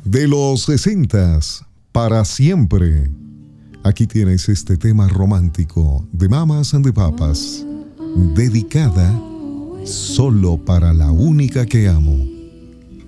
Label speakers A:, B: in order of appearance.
A: de los 60s, para siempre. Aquí tienes este tema romántico de Mamas and the Papas, dedicada solo para la única que amo.